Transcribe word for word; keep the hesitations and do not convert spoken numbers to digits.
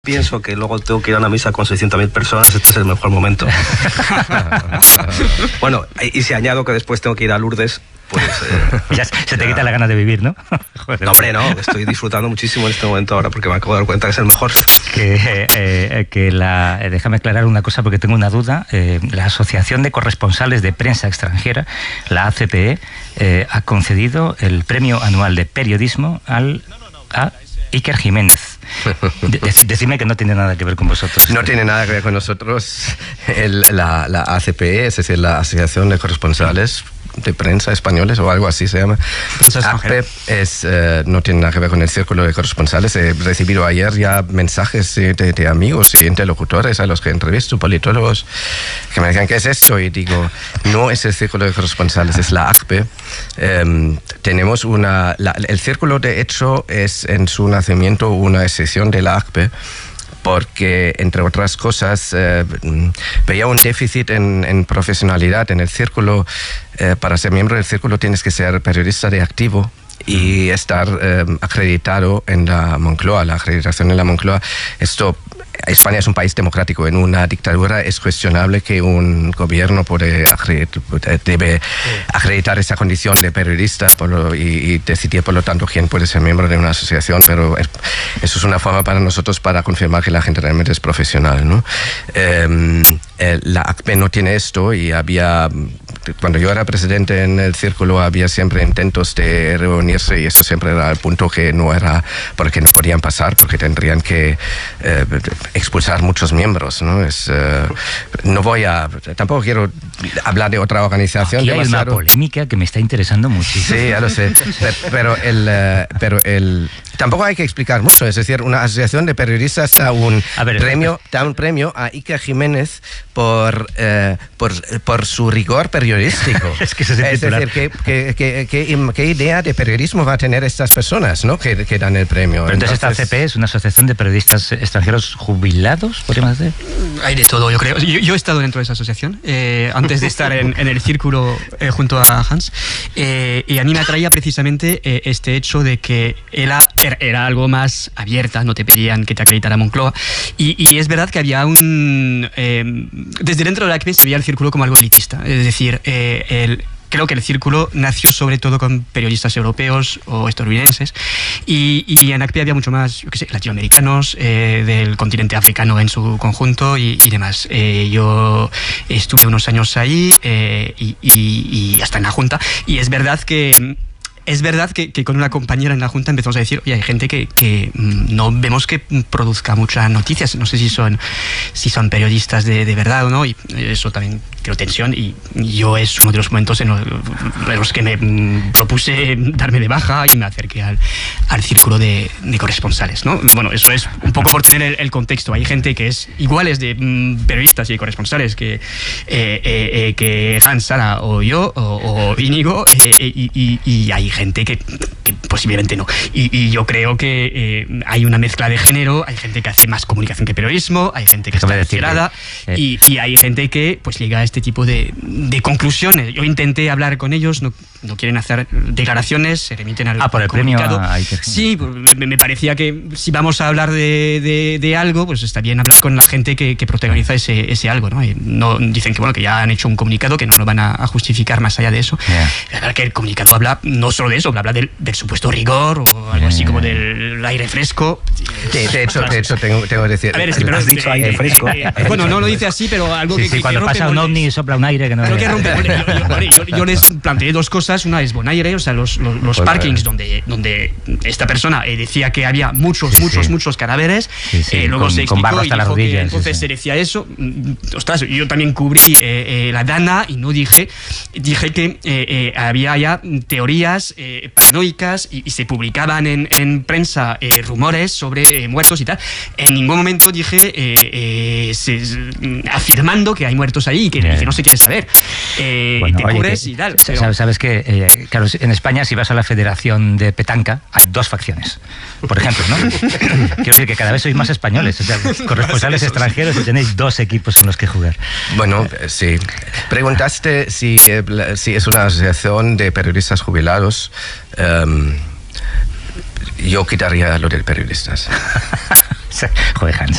Pienso que luego tengo que ir a una misa con seiscientas mil personas, este es el mejor momento. Bueno, y si añado que después tengo que ir a Lourdes, pues... Eh, ya se te quita la gana de vivir, ¿no? Joder. No, hombre, no, estoy disfrutando muchísimo en este momento ahora porque me acabo de dar cuenta que es el mejor. Que, eh, eh, que la, eh, déjame aclarar una cosa porque tengo una duda. Eh, la Asociación de Corresponsales de Prensa Extranjera, la A C P E, eh, ha concedido el Premio Anual de Periodismo al, a Iker Jiménez. Dec Decidme que no tiene nada que ver con vosotros. No tiene nada que ver con nosotros. El, la, la A C P E, es decir, la Asociación de Corresponsales de Prensa Españoles o algo así se llama. A C P E es, eh, no tiene nada que ver con el Círculo de Corresponsales. He recibido ayer ya mensajes de, de, de amigos y interlocutores a los que entrevisto, politólogos, que me decían, ¿qué es esto? Y digo, no es el Círculo de Corresponsales, es la A C P E. Eh, tenemos una... La, el Círculo, de hecho, es en su nacimiento una excepción de la A C P E, porque, entre otras cosas, eh, veía un déficit en, en profesionalidad en el Círculo. Eh, para ser miembro del Círculo tienes que ser periodista de activo y estar eh, acreditado en la Moncloa, la acreditación en la Moncloa. Esto... España es un país democrático. En una dictadura es cuestionable que un gobierno puede acreditar, debe acreditar esa condición de periodista por lo, y, y decidir, por lo tanto, quién puede ser miembro de una asociación. Pero es, eso es una forma para nosotros para confirmar que la gente realmente es profesional, ¿no? Eh, eh, la A C P E no tiene esto y había... Cuando yo era presidente en el Círculo había siempre intentos de reunirse y eso siempre era el punto que no era, porque no podían pasar, porque tendrían que eh, expulsar muchos miembros, ¿no? Es, eh, no voy a... Tampoco quiero hablar de otra organización. Aquí hay una polémica que me está interesando muchísimo. Sí, ya lo sé. Pero el... Eh, pero el tampoco hay que explicar mucho. Es decir, una asociación de periodistas da un, ver, premio, da un premio a Iker Jiménez por, eh, por, por su rigor periodístico. Es que se es decir, ¿qué, qué, qué, qué, qué idea de periodismo va a tener estas personas, ¿no? que, que dan el premio? Pero entonces, entonces esta A C P E es una asociación de periodistas extranjeros jubilados, podríamos decir. Hay de todo, yo creo. Yo, yo he estado dentro de esa asociación eh, antes de estar en, en el Círculo eh, junto a Hans, eh, y a mí me atraía precisamente eh, este hecho de que era, era algo más abierta, no te pedían que te acreditara Moncloa, y, y es verdad que había un... Eh, desde dentro de la A C P E se veía el Círculo como algo elitista, es decir, eh, el... Creo que el Círculo nació sobre todo con periodistas europeos o estadounidenses y, y en A C P E había mucho más, yo qué sé, latinoamericanos, eh, del continente africano en su conjunto y, y demás. Eh, yo estuve unos años ahí eh, y, y, y hasta en la Junta y es verdad que... Es verdad que, que con una compañera en la Junta empezamos a decir, oye, hay gente que, que no vemos que produzca muchas noticias, no sé si son, si son periodistas de, de verdad o no, y eso también creo tensión, y yo es uno de los momentos en los, en los que me propuse darme de baja y me acerqué al, al Círculo de, de Corresponsales, ¿no? Bueno, eso es un poco por tener el, el contexto. Hay gente que es iguales de mm, periodistas y corresponsales que, eh, eh, eh, que Hans, Sara o yo, o, o Íñigo, eh, eh, y, y, y hay gente que, que posiblemente no. Y, y yo creo que eh, hay una mezcla de género, hay gente que hace más comunicación que periodismo, hay gente que está encerrada eh. y, y hay gente que pues llega a este tipo de, de conclusiones. Yo intenté hablar con ellos, no, no quieren hacer declaraciones, se remiten al ah, por el comunicado. Premio a... Sí, me, me parecía que si vamos a hablar de, de, de algo, pues está bien hablar con la gente que, que protagoniza ese, ese algo, ¿no? Y no dicen que bueno que ya han hecho un comunicado, que no lo van a, a justificar más allá de eso. Yeah. La verdad que el comunicado habla no solo de eso, habla del, del supuesto rigor o algo yeah. así como del aire fresco. De, de hecho, de hecho tengo, tengo que decir... A ver, es que, pero has dicho aire fresco. Eh, eh, bueno, no lo dice así, pero algo sí, que... Sí, que, cuando que pasa un ovni y sopla un aire que no... Creo que rompe, yo, yo, yo, yo les planteé dos cosas. Una es Bonaire, o sea, los, los, los pues parkings donde, donde esta persona eh, decía que había muchos, sí, muchos, sí. muchos cadáveres. Sí, sí, eh, luego con, se explicó con barro hasta y la dijo rodilla, que entonces sí, sí. se decía eso. Ostras, yo también cubrí eh, eh, la Dana y no dije... Dije que eh, eh, había ya teorías eh, paranoicas y, y se publicaban en, en prensa eh, rumores sobre eh, muertos y tal. En ningún momento dije eh, eh, se, afirmando que hay muertos ahí y que, y que no se quiere saber. Eh, bueno, te oye, cubres que, y tal. Pero... Pero... Sabes que, eh, claro, en España si vas a la Federación de Petanca hay dos facciones, por ejemplo, ¿no? Quiero decir que cada vez sois más españoles, o sea, corresponsales extranjeros y tenéis dos equipos en los que jugar. Bueno, sí. Preguntaste si, eh, si es una asociación de periodistas jubilados. Um, yo quitaría lo de periodistas. Joder, Hans.